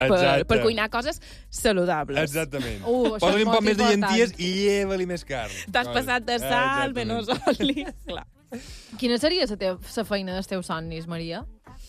per cuinar coses saludables. Exactament. Posa-li un poc més de llenties i lleva-li més carn. T'has passat de sal, menys oli. Clar. Quina seria la feina dels teus somnis, Maria?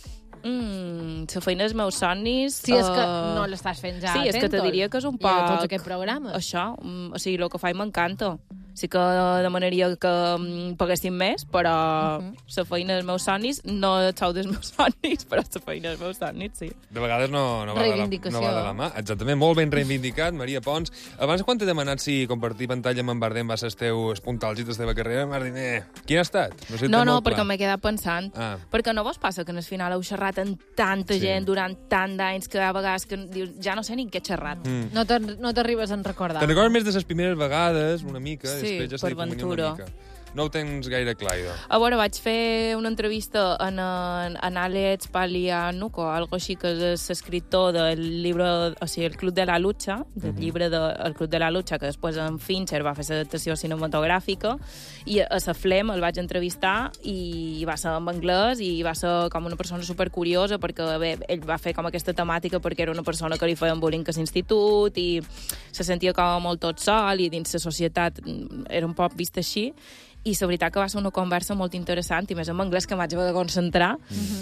La feina dels meus somnis... Si és que no l'estàs fent ja. Sí, és que te diria que és un poc... I a tots aquests programes. Això, o sigui, el que faig m'encanta. Sí que demanaria que paguessin més, però la feina dels meus somnis, no el sou dels meus somnis, però la feina dels meus somnis, sí. De vegades no va de la mà. Exactament, molt ben reivindicat, Maria Pons. Abans, quan t'he demanat si compartir pantalla amb en Bardem va ser els teus punt àlgids de la teva carrera, m'has dit, quin ha estat? No, perquè m'he quedat pensant. Perquè no vos passa que en el final heu xerrat amb tanta gent durant tant d'anys que a vegades que dius, ja no sé ni què he xerrat. No t'arribes a recordar. Te'n recordes més de les primeres vegades, una mica, sí, després ja s'ha difuminat una mica. No ho tens gaire clar, idò. A veure, vaig fer una entrevista en Alex Palianuk o algo així, que és l'escriptor del llibre, o sigui, El Club de la Lucha, del llibre El Club de la Lucha, que després en Fincher va fer l'adaptació cinematogràfica, i a la Flem el vaig entrevistar i va ser en anglès i va ser com una persona supercuriosa perquè bé, ell va fer com aquesta temàtica perquè era una persona que li feien bullying a l'institut i se sentia com molt tot sol i dins la societat era un poc vist així. I la veritat que va ser una conversa molt interessant, i més en anglès que m'haig de concentrar,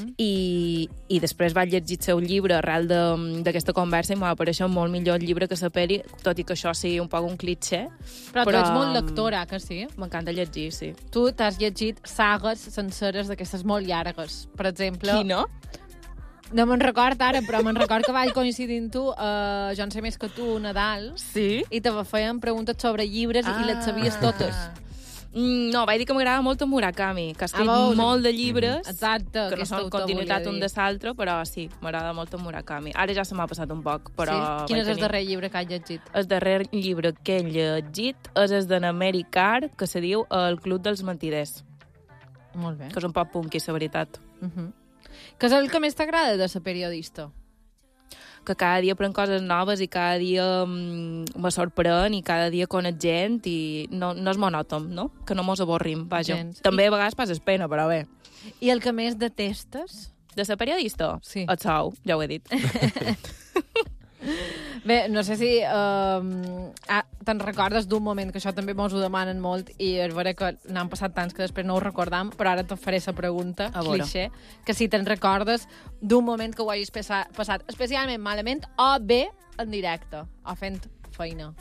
i després vaig llegir el seu llibre arrel d'aquesta conversa i m'ha apareixer molt millor el llibre que la pel·li, tot i que això sigui un poc un clitxer. Però tu ets molt lectora, que sí? M'encanta llegir, sí. Tu t'has llegit sagues senceres d'aquestes molt llargues, per exemple... Quina? No me'n record ara, però me'n record que vaig coincidir amb tu, jo en sé més que tu, Nadal, sí? I te feien preguntes sobre llibres i les sabies totes. No, vaig dir que m'agrada molt en Murakami, que ha escrit molt de llibres, exacte, que no són continuïtat un de l'altre, però sí, m'agrada molt en Murakami. Ara ja se m'ha passat un poc, però... Sí? Quin és el darrer llibre que has llegit? El darrer llibre que he llegit és el de Mary Carr, que se diu El Club dels Mentiders. Molt bé. Que és un poc punky, la veritat. Què és el que més t'agrada de ser periodista? Que cada dia prenc coses noves i cada dia me sorprèn i cada dia conec gent i no és monòton, no? Que no mos avorrim, vaja. També a vegades passes pena, però bé. I el que més detestes? De ser periodista? Sí. El sou, ja ho he dit. Bé, no sé si te'n recordes d'un moment, que això també mos ho demanen molt, i és vera que n'han passat tants que després no ho recordam, però ara te faré la pregunta, cliché, que si te'n recordes d'un moment que ho hagis passat especialment malament o bé en directe, o fent feina.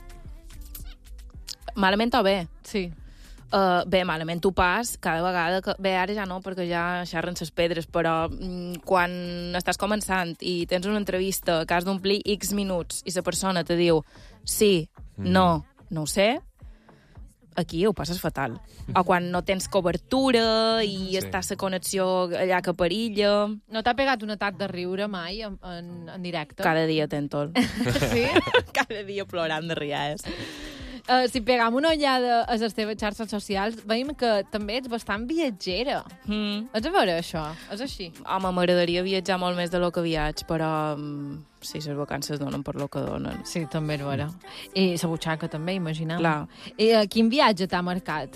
Malament o bé? Sí. Bé, malament ho pas cada vegada que... Bé, ara ja no, perquè ja xerren les pedres, però quan estàs començant i tens una entrevista que has d'omplir X minuts i la persona te diu sí, no ho sé, aquí ho passes fatal. O quan no tens cobertura i està la connexió allà que perilla... No t'ha pegat un atac de riure mai en directe? Cada dia tento-el. Sí? Cada dia plorant de riades. Si pegam una ullada a les teves xarxes socials, veiem que també ets bastant viatgera. Ets a veure això? És així? Home, m'agradaria viatjar molt més de lo que viatge, però sí, les vacances donen per lo que donen. Sí, també és vera. I la butxaca també, imaginem. Clar. I quin viatge t'ha marcat?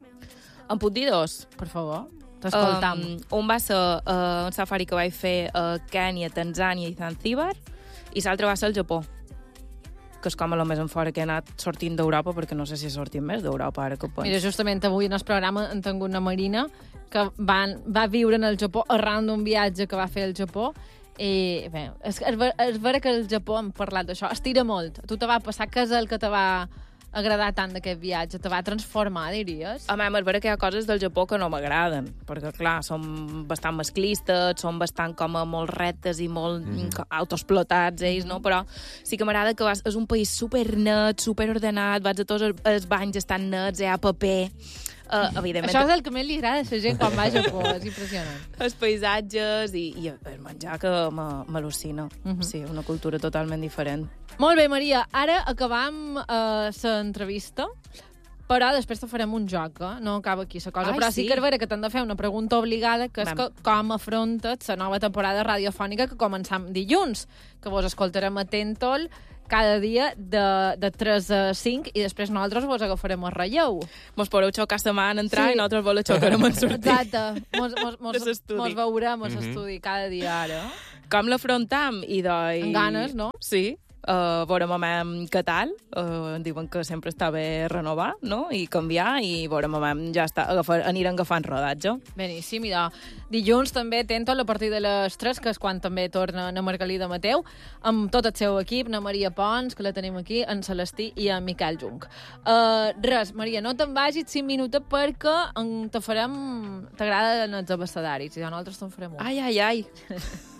En puc dir dos? Per favor, t'escoltam. Un va ser un safari que vaig fer a Kènia, Tanzània i Zanzíbar, i l'altre va ser al Japó, que és com a lo més en fora que he anat sortint d'Europa, perquè no sé si sortim més d'Europa ara que ho penso. Mira, justament avui en el programa en tinc una Marina que va viure en el Japó arran d'un viatge que va fer al Japó, i bé, és vera que el Japó, hem parlat d'això, estira molt. A tu te va passar, què és el que te va agradar tant d'aquest viatge? Te va transformar, diries? A mi és vera que hi ha coses del Japó que no m'agraden, perquè, clar, són bastant masclistes, són bastant com a molt rectes i molt autoexplotats ells, no? Però sí que m'agrada que és un país supernet, superordenat, vaig a tots els banys estan nets, hi ha paper... Evidentment... Això és el que més li agrada a la gent quan va a Japó, és impressionant. Els paisatges i el menjar que m'al·lucina. Sí, una cultura totalment diferent. Molt bé, Maria, ara acabam l'entrevista, però després te farem un joc, no acaba aquí la cosa. Però sí que és vera que t'han de fer una pregunta obligada, que és com afrontes la nova temporada radiofònica que començam dilluns, que vos escoltarem a Tentol cada dia de 3 a 5 i després nosaltres vos agafarem el relleu. Mos podeu xocar la mà en entrar i nosaltres vos la xocarem en sortir. Exacte. Mos veurem a l'estudi cada dia ara. com l'afrontam? Amb ganes, no? Sí. Veurem què tal. Diuen que sempre està bé renovar, no? I canviar, i veurem ja està, aniran agafant rodatge. Beníssim, i dilluns també atento a la partida de les 3, que és quan també torna na Margalida Mateu, amb tot el seu equip, na Maria Pons, que la tenim aquí, en Celestí i en Miquel Jung. Res, Maria, no te'n vagis 5 minuts perquè te farem... T'agraden els abecedaris, i nosaltres te'n farem un. Ai.